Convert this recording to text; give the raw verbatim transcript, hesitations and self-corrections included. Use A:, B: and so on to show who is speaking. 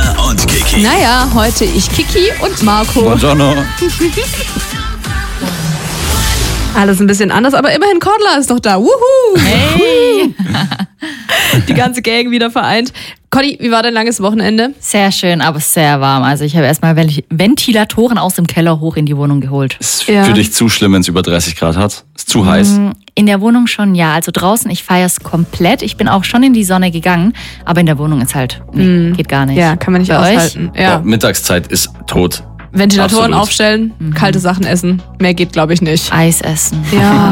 A: Anna und Kiki.
B: Naja, heute ich Kiki und Marco.
C: Buongiorno.
B: Alles ein bisschen anders, aber immerhin Cordula ist doch da. Wuhu!
D: Hey!
B: Die ganze Gang wieder vereint. Conny, wie war dein langes Wochenende?
D: Sehr schön, aber sehr warm. Also ich habe erstmal Ventilatoren aus dem Keller hoch in die Wohnung geholt.
C: Ist
B: Ja.
C: für dich zu schlimm, wenn es über dreißig Grad hat? Ist zu heiß?
D: In der Wohnung schon, ja. Also draußen, ich feiere es komplett. Ich bin auch schon in die Sonne gegangen, aber in der Wohnung ist halt, nee, geht gar nicht.
B: Ja, kann man nicht
D: Bei euch?
B: aushalten. Ja.
C: Boah, Mittagszeit ist tot.
B: Ventilatoren
C: Absolut.
B: aufstellen, kalte Sachen essen. Mehr geht, glaube ich, nicht.
D: Eis essen.
B: Ja.